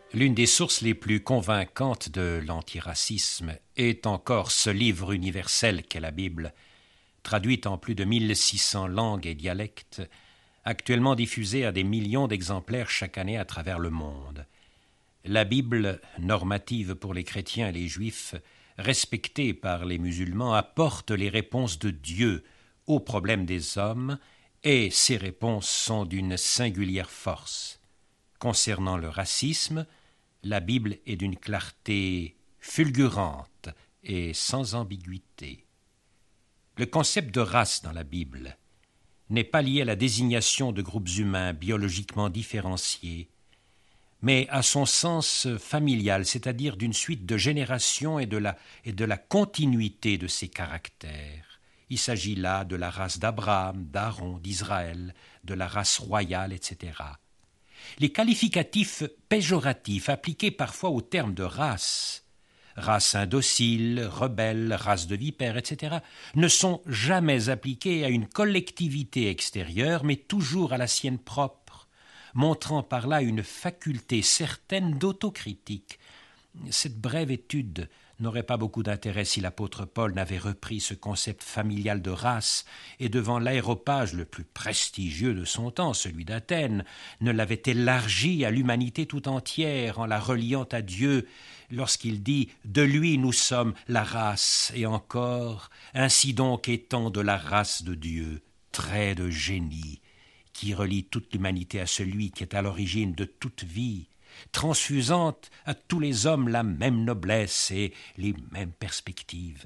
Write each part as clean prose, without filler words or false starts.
L'une des sources les plus convaincantes de l'antiracisme est encore ce livre universel qu'est la Bible, traduite en plus de 1600 langues et dialectes, actuellement diffusée à des millions d'exemplaires chaque année à travers le monde. La Bible, normative pour les chrétiens et les juifs, respectée par les musulmans, apporte les réponses de Dieu aux problèmes des hommes, et ces réponses sont d'une singulière force. Concernant le racisme, la Bible est d'une clarté fulgurante et sans ambiguïté. Le concept de race dans la Bible n'est pas lié à la désignation de groupes humains biologiquement différenciés, mais à son sens familial, c'est-à-dire d'une suite de générations et de la continuité de ces caractères. Il s'agit là de la race d'Abraham, d'Aaron, d'Israël, de la race royale, etc. Les qualificatifs péjoratifs appliqués parfois au terme de race, race indocile, rebelle, race de vipère, etc., ne sont jamais appliqués à une collectivité extérieure, mais toujours à la sienne propre, montrant par là une faculté certaine d'autocritique. Cette brève étude n'aurait pas beaucoup d'intérêt si l'apôtre Paul n'avait repris ce concept familial de race et devant l'aéropage le plus prestigieux de son temps, celui d'Athènes, ne l'avait élargi à l'humanité tout entière en la reliant à Dieu lorsqu'il dit « De lui nous sommes la race » et encore « Ainsi donc étant de la race de Dieu », trait de génie qui relie toute l'humanité à celui qui est à l'origine de toute vie, transfusant à tous les hommes la même noblesse et les mêmes perspectives.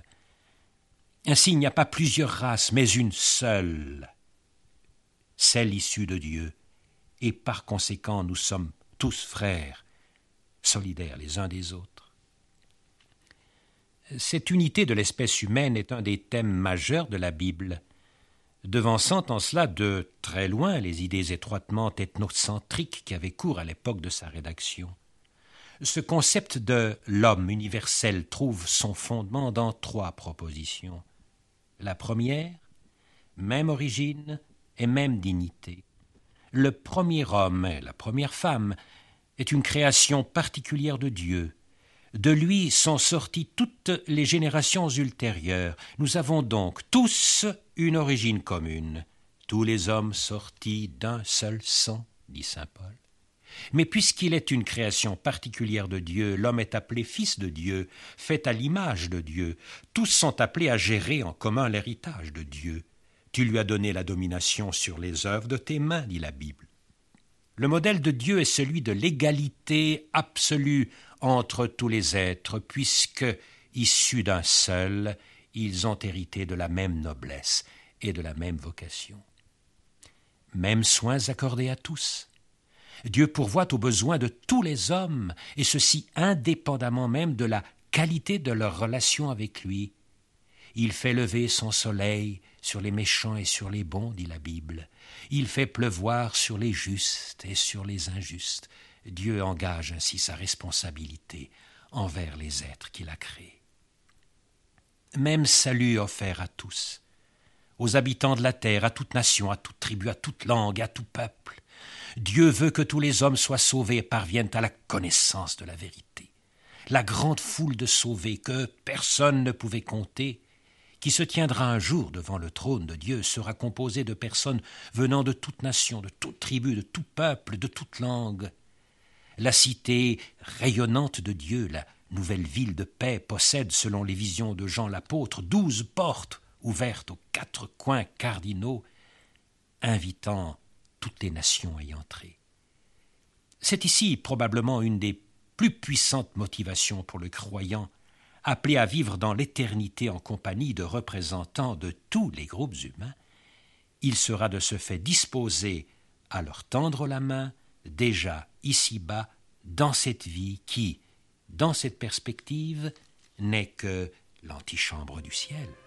Ainsi, il n'y a pas plusieurs races, mais une seule, celle issue de Dieu, et par conséquent, nous sommes tous frères, solidaires les uns des autres. Cette unité de l'espèce humaine est un des thèmes majeurs de la Bible, devançant en cela de très loin les idées étroitement ethnocentriques qui avaient cours à l'époque de sa rédaction. Ce concept de l'homme universel trouve son fondement dans 3 propositions. La première, même origine et même dignité. Le premier homme et la première femme est une création particulière de Dieu. De lui sont sorties toutes les générations ultérieures. Nous avons donc tous une origine commune. Tous les hommes sortis d'un seul sang, dit saint Paul. Mais puisqu'il est une création particulière de Dieu, l'homme est appelé fils de Dieu, fait à l'image de Dieu. Tous sont appelés à gérer en commun l'héritage de Dieu. Tu lui as donné la domination sur les œuvres de tes mains, dit la Bible. Le modèle de Dieu est celui de l'égalité absolue entre tous les êtres, puisque, issus d'un seul, ils ont hérité de la même noblesse et de la même vocation. Mêmes soins accordés à tous. Dieu pourvoit aux besoins de tous les hommes, et ceci indépendamment même de la qualité de leur relation avec lui. Il fait lever son soleil sur les méchants et sur les bons, dit la Bible. Il fait pleuvoir sur les justes et sur les injustes. Dieu engage ainsi sa responsabilité envers les êtres qu'il a créés. Même salut offert à tous, aux habitants de la terre, à toute nation, à toute tribu, à toute langue, à tout peuple. Dieu veut que tous les hommes soient sauvés et parviennent à la connaissance de la vérité. La grande foule de sauvés que personne ne pouvait compter, qui se tiendra un jour devant le trône de Dieu, sera composée de personnes venant de toute nation, de toute tribu, de tout peuple, de toute langue. La cité rayonnante de Dieu, la nouvelle ville de paix, possède, selon les visions de Jean l'apôtre, 12 portes ouvertes aux 4 coins cardinaux, invitant toutes les nations à y entrer. C'est ici probablement une des plus puissantes motivations pour le croyant, appelé à vivre dans l'éternité en compagnie de représentants de tous les groupes humains. Il sera de ce fait disposé à leur tendre la main, déjà ici-bas, dans cette vie qui, dans cette perspective, n'est que l'antichambre du ciel.